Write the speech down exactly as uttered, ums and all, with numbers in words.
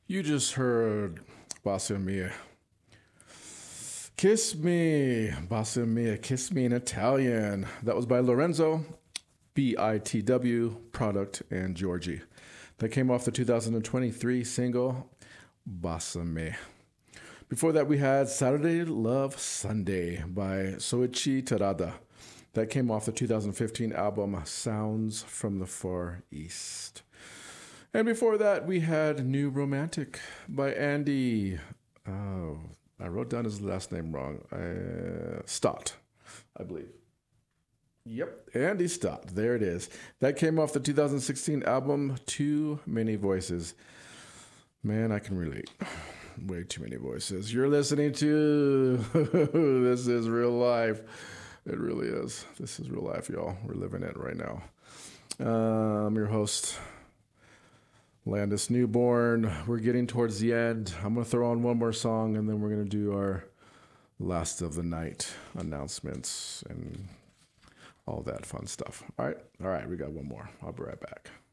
You just heard Bossa Mia. Kiss Me, Bossa Mia, Kiss Me in Italian. That was by Lorenzo, B I T W, Product, and Georgie. That came off the two thousand twenty-three single, Bossa Mia. Before that, we had Saturday Love Sunday by Soichi Terada. That came off the two thousand fifteen album, Sounds from the Far East. And before that, we had New Romantic by Andy. Oh, I wrote down his last name wrong. Uh, Stott, I believe. Yep, Andy Stott. There it is. That came off the two thousand sixteen album, Too Many Voices. Man, I can relate. Way too many voices. You're listening to This Is Real Life. It really is. This is real life, y'all. We're living it right now. Uh, I'm your host, Landis Newborn. We're getting towards the end. I'm going to throw on one more song, and then we're going to do our last of the night announcements and all that fun stuff. All right? All right, we got one more. I'll be right back.